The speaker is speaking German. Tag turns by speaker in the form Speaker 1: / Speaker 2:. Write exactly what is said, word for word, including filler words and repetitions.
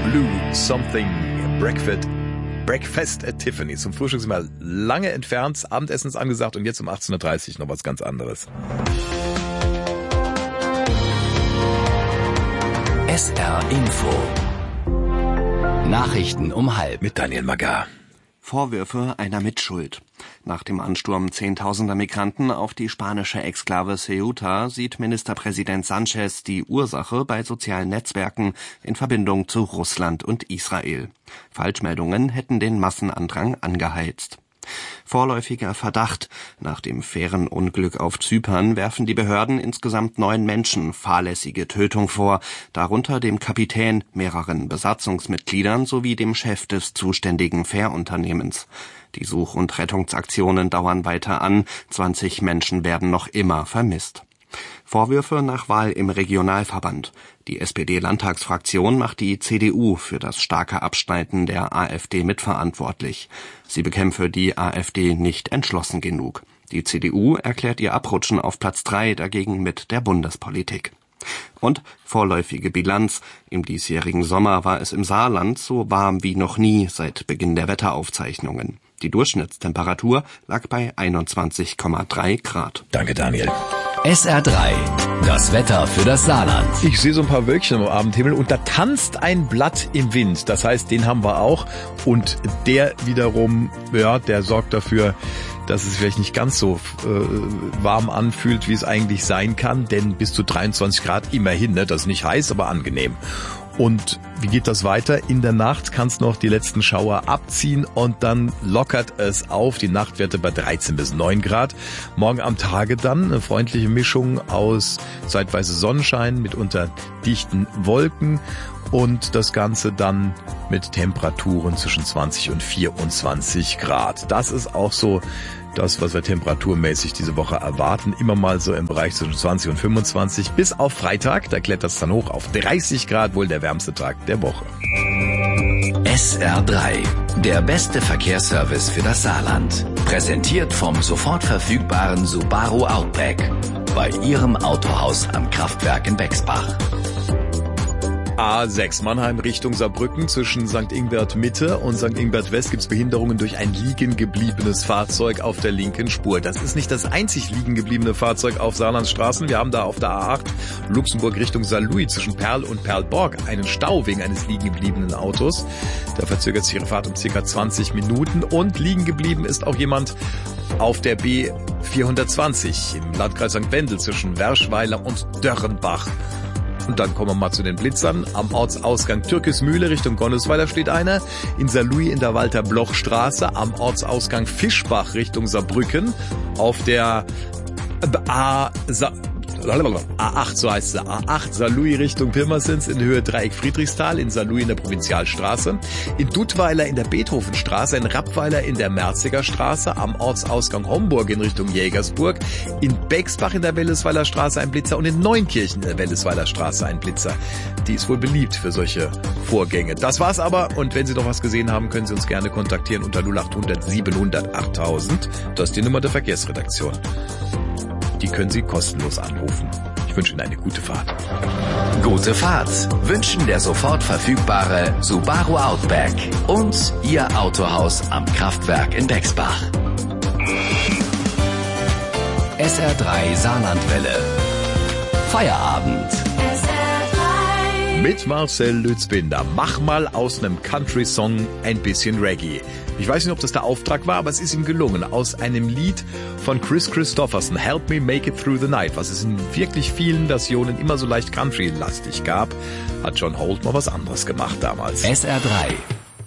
Speaker 1: Blue Something Breakfast. Breakfast at Tiffany's. Zum Frühstück sind wir lange entfernt, Abendessen ist angesagt und jetzt um achtzehn Uhr dreißig noch was ganz anderes.
Speaker 2: S R Info. Nachrichten um halb.
Speaker 1: Mit Daniel Magar.
Speaker 3: Vorwürfe einer Mitschuld. Nach dem Ansturm zehntausender Migranten auf die spanische Exklave Ceuta sieht Ministerpräsident Sánchez die Ursache bei sozialen Netzwerken in Verbindung zu Russland und Israel. Falschmeldungen hätten den Massenandrang angeheizt. Vorläufiger Verdacht. Nach dem Fährenunglück auf Zypern werfen die Behörden insgesamt neun Menschen fahrlässige Tötung vor, darunter dem Kapitän, mehreren Besatzungsmitgliedern sowie dem Chef des zuständigen Fährunternehmens. Die Such- und Rettungsaktionen dauern weiter an, zwanzig Menschen werden noch immer vermisst. Vorwürfe nach Wahl im Regionalverband. Die S P D-Landtagsfraktion macht die C D U für das starke Abschneiden der AfD mitverantwortlich. Sie bekämpfe die AfD nicht entschlossen genug. Die C D U erklärt ihr Abrutschen auf Platz drei dagegen mit der Bundespolitik. Und vorläufige Bilanz. Im diesjährigen Sommer war es im Saarland so warm wie noch nie seit Beginn der Wetteraufzeichnungen. Die Durchschnittstemperatur lag bei einundzwanzig Komma drei Grad.
Speaker 1: Danke, Daniel.
Speaker 2: S R drei. Das Wetter für das Saarland.
Speaker 1: Ich sehe so ein paar Wölkchen am Abendhimmel und da tanzt ein Blatt im Wind. Das heißt, den haben wir auch. Und der wiederum, ja, der sorgt dafür, dass es vielleicht nicht ganz so äh, warm anfühlt, wie es eigentlich sein kann. Denn bis zu dreiundzwanzig Grad immerhin, ne? Das ist nicht heiß, aber angenehm. Und wie geht das weiter? In der Nacht kann es noch die letzten Schauer abziehen und dann lockert es auf. Die Nachtwerte bei dreizehn bis neun Grad. Morgen am Tage dann eine freundliche Mischung aus zeitweise Sonnenschein, mitunter dichten Wolken und das Ganze dann mit Temperaturen zwischen zwanzig und vierundzwanzig Grad. Das ist auch so das, was wir temperaturmäßig diese Woche erwarten. Immer mal so im Bereich zwischen zwanzig und fünfundzwanzig. Bis auf Freitag, da klettert es dann hoch auf dreißig Grad, wohl der wärmste Tag der Woche.
Speaker 2: S R drei. Der beste Verkehrsservice für das Saarland. Präsentiert vom sofort verfügbaren Subaru Outback. Bei Ihrem Autohaus am Kraftwerk in Bexbach.
Speaker 1: A sechs Mannheim Richtung Saarbrücken zwischen Sankt Ingbert Mitte und Sankt Ingbert West gibt's Behinderungen durch ein liegen gebliebenes Fahrzeug auf der linken Spur. Das ist nicht das einzig liegen gebliebene Fahrzeug auf Saarlands Straßen. Wir haben da auf der A acht Luxemburg Richtung Saarlouis zwischen Perl und Perlborg einen Stau wegen eines liegen gebliebenen Autos. Da verzögert sich ihre Fahrt um circa zwanzig Minuten und liegen geblieben ist auch jemand auf der B vierhundertzwanzig im Landkreis Sankt Wendel zwischen Werschweiler und Dörrenbach. Und dann kommen wir mal zu den Blitzern. Am Ortsausgang Türkismühle Richtung Gonnesweiler steht einer. In Saarlouis in der Walter-Bloch-Straße. Am Ortsausgang Fischbach Richtung Saarbrücken. Auf der A... Sa- A acht, so heißt sie, A acht, Saarlouis Richtung Pirmasens in Höhe Dreieck Friedrichsthal, in Saarlouis in der Provinzialstraße, in Duttweiler in der Beethovenstraße, in Rappweiler in der Merziger Straße, am Ortsausgang Homburg in Richtung Jägersburg, in Bexbach in der Wellesweiler Straße ein Blitzer und in Neunkirchen in der Wellesweiler Straße ein Blitzer. Die ist wohl beliebt für solche Vorgänge. Das war's aber und wenn Sie noch was gesehen haben, können Sie uns gerne kontaktieren unter null acht hundert siebenhundert achttausend. Das ist die Nummer der Verkehrsredaktion. Die können Sie kostenlos anrufen. Ich wünsche Ihnen eine gute Fahrt.
Speaker 2: Gute Fahrt wünschen der sofort verfügbare Subaru Outback und Ihr Autohaus am Kraftwerk in Bexbach. S R drei Saarlandwelle. Feierabend.
Speaker 1: Mit Marcel Lützbinder. Mach mal aus einem Country-Song ein bisschen Reggae. Ich weiß nicht, ob das der Auftrag war, aber es ist ihm gelungen. Aus einem Lied von Chris Christopherson, Help Me Make It Through the Night, was es in wirklich vielen Versionen immer so leicht Country-lastig gab, hat John Holt mal was anderes gemacht damals.
Speaker 2: S R drei